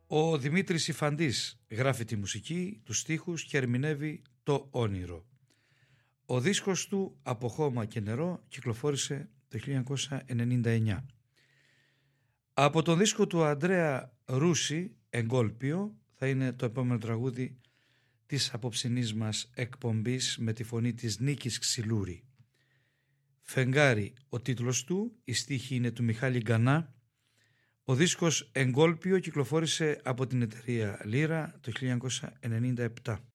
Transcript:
Ο Δημήτρης Ιφαντής γράφει τη μουσική, τους στίχους και ερμηνεύει το όνειρο. Ο δίσκος του «Από χώμα και νερό» κυκλοφόρησε το 1999. Από τον δίσκο του Αντρέα Ρούση, «Εγκόλπιο», θα είναι το επόμενο τραγούδι της απόψινής μας εκπομπής με τη φωνή της Νίκης Ξυλούρη. «Φεγγάρι» ο τίτλος του, η στίχη είναι του Μιχάλη Γκανά. Ο δίσκος «Εγκόλπιο» κυκλοφόρησε από την εταιρεία Λύρα το 1997.